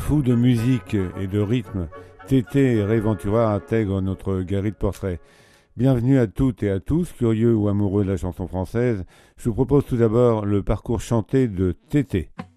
Fou de musique et de rythme, Tété et Ray Ventura intègrent notre galerie de portraits. Bienvenue à toutes et à tous, curieux ou amoureux de la chanson française. Je vous propose tout d'abord le parcours chanté de Tété.